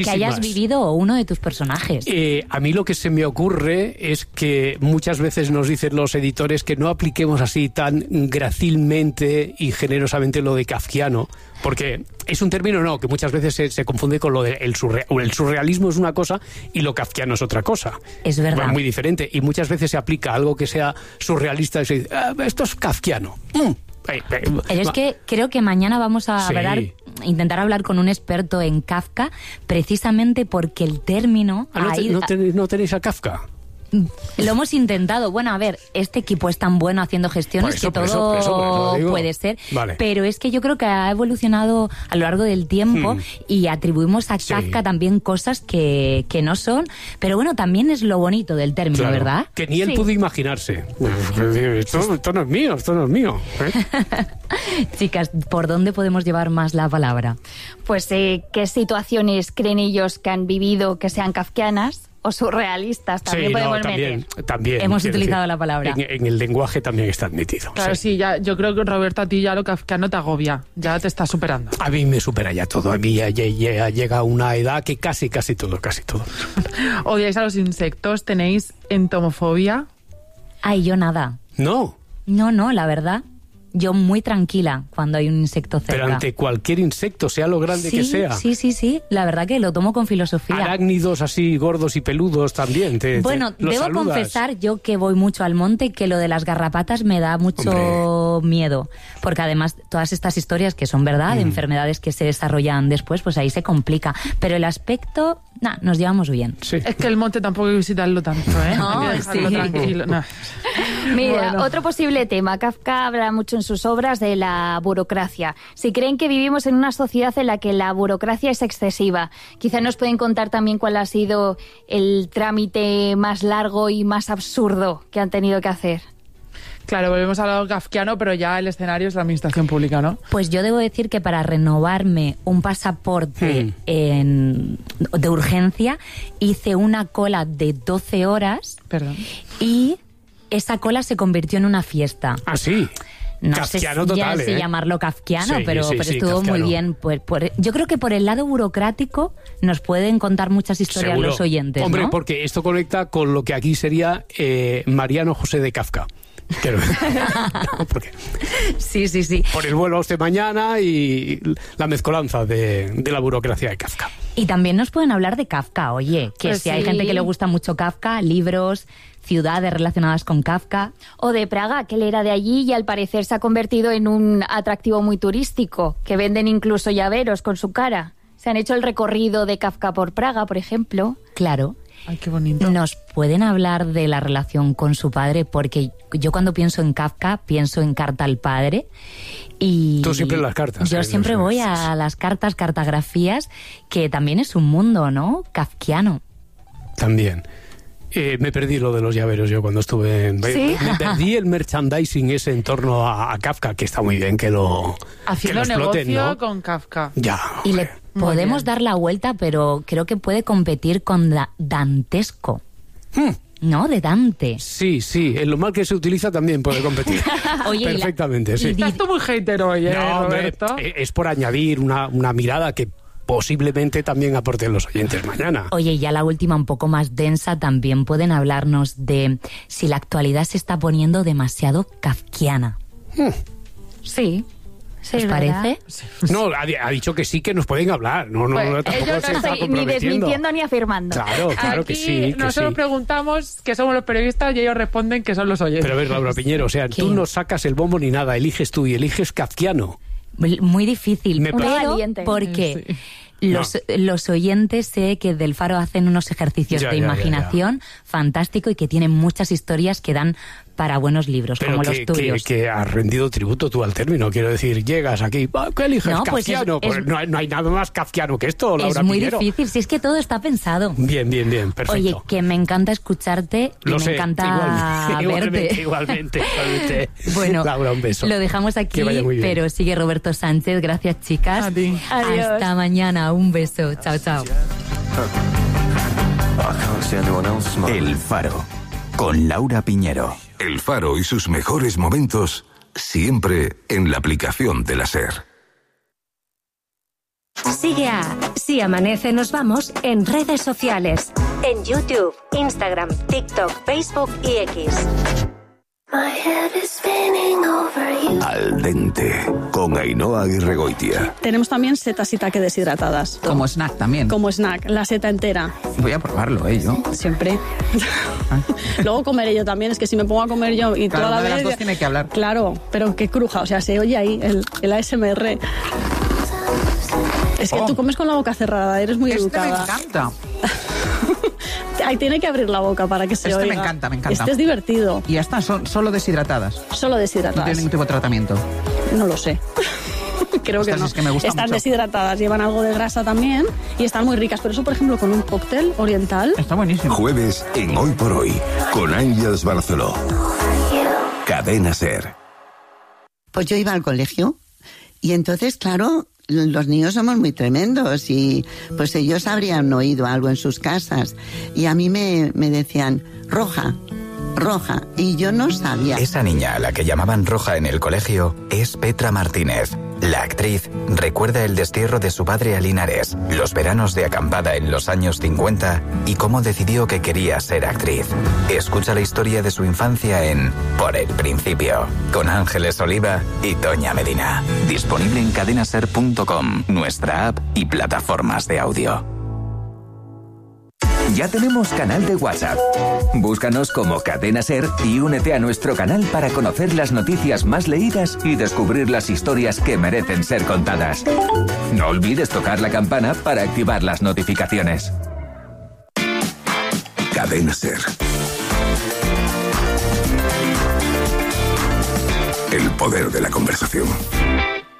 que hayas vivido o uno de tus personajes. A mí lo que se me ocurre es que muchas veces nos dicen los editores que no apliquemos así tan grácilmente y generosamente lo de kafkiano, porque es un término que muchas veces se confunde con lo de el surrealismo es una cosa y lo kafkiano es otra cosa. Es verdad. Es muy diferente y muchas veces se aplica algo que sea surrealista y se dice, esto es kafkiano. Pero es que creo que mañana vamos a intentar hablar con un experto en Kafka, precisamente porque el término... ¿No tenéis a Kafka? Lo hemos intentado. Bueno, a ver, este equipo es tan bueno haciendo gestiones que todo puede ser. Vale. Pero es que yo creo que ha evolucionado a lo largo del tiempo y atribuimos a Kafka también cosas que no son. Pero bueno, también es lo bonito del término, ¿verdad? Que ni él pudo imaginarse. Esto no es mío, esto no es mío. Chicas, ¿por dónde podemos llevar más la palabra? Pues, ¿qué situaciones creen ellos que han vivido que sean kafkianas? O surrealistas, también podemos meter. También. Hemos utilizado la palabra. En el lenguaje también está admitido. Claro, sí, yo creo que, Roberto, a ti ya lo kafkiano te agobia. Ya te está superando. A mí me supera ya todo. A mí ya llega una edad que casi todo. ¿Odiáis a los insectos? ¿Tenéis entomofobia? Ay, yo nada. ¿No? No, la verdad. Yo muy tranquila cuando hay un insecto cerca. Pero ante cualquier insecto, sea lo grande que sea. Sí. La verdad que lo tomo con filosofía. Arácnidos así gordos y peludos también. Bueno, debo confesar yo que voy mucho al monte, que lo de las garrapatas me da mucho miedo. Porque además todas estas historias que son verdad, enfermedades que se desarrollan después, pues ahí se complica. Pero el aspecto, nos llevamos bien. Sí. Es que el monte tampoco hay que visitarlo tanto, ¿eh? No, hay que dejarlo tranquilo. No. Mira, otro posible tema. Kafka habla mucho en sus obras de la burocracia. Si creen que vivimos en una sociedad en la que la burocracia es excesiva, quizá nos pueden contar también cuál ha sido el trámite más largo y más absurdo que han tenido que hacer. Claro, volvemos a lo kafkiano, pero ya el escenario es la administración pública, ¿no? Pues yo debo decir que para renovarme un pasaporte de urgencia hice una cola de 12 horas. Perdón. Y esa cola se convirtió en una fiesta. ¿Ah, sí? No kafkiano sé total, si llamarlo kafkiano, pero estuvo kafkiano. muy bien. Yo creo que por el lado burocrático nos pueden contar muchas historias los oyentes, Hombre, ¿no? porque esto conecta con lo que aquí sería Mariano José de Kafka. No, porque Sí. por el vuelo a usted mañana y la mezcolanza de la burocracia de Kafka. Y también nos pueden hablar de Kafka, oye, que Pues si hay gente que le gusta mucho Kafka, libros, ciudades relacionadas con Kafka. O de Praga, que él era de allí y al parecer se ha convertido en un atractivo muy turístico, que venden incluso llaveros con su cara. Se han hecho el recorrido de Kafka por Praga, por ejemplo. Claro. Ay, qué bonito. ¿Nos pueden hablar de la relación con su padre? Porque yo cuando pienso en Kafka, pienso en Carta al Padre. Y tú siempre en las cartas. Yo siempre voy a las cartografías, que también es un mundo, ¿no? Kafkiano. También. Me perdí lo de los llaveros yo cuando estuve ¿Sí? Me perdí el merchandising ese en torno a Kafka, que está muy bien que lo Haciendo que lo exploten, negocio, ¿no? ¿no? Con Kafka. Ya. Y le Muy podemos bien. dar la vuelta, pero creo que puede competir con dantesco. ¿No? De Dante. Sí, en lo mal que se utiliza también puede competir. Oye, perfectamente, sí. Estás tú muy hater hoy, No, hombre, Roberto. es por añadir una mirada que posiblemente también aporten los oyentes mañana. Oye, ya la última un poco más densa, también pueden hablarnos de si la actualidad se está poniendo demasiado kafkiana. Sí. ¿Os parece? No, ha dicho que sí, que nos pueden hablar. No, Pues, tampoco yo se no está estoy ni comprometiendo. desmintiendo ni afirmando. Claro que Aquí sí. Que nosotros sí. preguntamos que somos los periodistas y ellos responden que son los oyentes. Pero a ver, Laura Piñero, o sea, ¿Qué? tú no sacas el bombo ni nada, eliges tú y eliges kafkiano. Muy difícil, Me parece- pero valiente. porque los oyentes sé que del Faro hacen unos ejercicios de imaginación fantástico y que tienen muchas historias que dan para buenos libros, Pero como los tuyos. que has rendido tributo tú al término. Quiero decir, llegas aquí, ¿qué eliges? No, pues Kafkiano. es- Pues no hay nada más kafkiano que esto, Laura Es muy Piñero. difícil, si es que todo está pensado. Bien, perfecto. Oye, que me encanta escucharte y Lo me sé, encanta verte. Igualmente. Bueno, Laura, un beso. lo dejamos aquí, Que vaya muy bien. pero sigue Roberto Sánchez. Gracias, chicas. A ti. Adiós. Hasta mañana. Un beso. Chao. El Faro, con Laura Piñero. El Faro y sus mejores momentos siempre en la aplicación de la SER. Sigue a Si Amanece Nos Vamos en redes sociales. En YouTube, Instagram, TikTok, Facebook y X. Al dente, con Ainhoa Aguirregoitia. Tenemos también setas Shiitake deshidratadas. Como snack también. Como snack, la seta entera. Voy a probarlo, yo. Siempre. Luego comeré yo también, es que si me pongo a comer yo y claro, toda la vez... las dos tiene que hablar. Claro, pero que cruja, o sea, se oye ahí el ASMR. Es que tú comes con la boca cerrada, eres muy educada. Me encanta. Ahí tiene que abrir la boca para que se oiga. Me encanta. Este es divertido. Y estas son solo deshidratadas. Solo deshidratadas. No tienen ningún tipo de tratamiento. No lo sé. Creo que no. Es que me gusta están mucho. Deshidratadas, llevan algo de grasa también y están muy ricas. Pero eso, por ejemplo, con un cóctel oriental. Está buenísimo. Jueves en Hoy por Hoy, con Ángeles Barceló. Cadena SER. Pues yo iba al colegio y entonces, claro, los niños somos muy tremendos y pues ellos habrían oído algo en sus casas y a mí me decían Roja, y yo no sabía. Esa niña a la que llamaban Roja en el colegio es Petra Martínez. La actriz recuerda el destierro de su padre a Linares, los veranos de acampada en los años 50 y cómo decidió que quería ser actriz. Escucha la historia de su infancia en Por el Principio, con Ángeles Oliva y Toña Medina. Disponible en cadenaser.com, nuestra app y plataformas de audio. Ya tenemos canal de WhatsApp. Búscanos como Cadena SER y únete a nuestro canal para conocer las noticias más leídas y descubrir las historias que merecen ser contadas. No olvides tocar la campana para activar las notificaciones. Cadena SER. El poder de la conversación.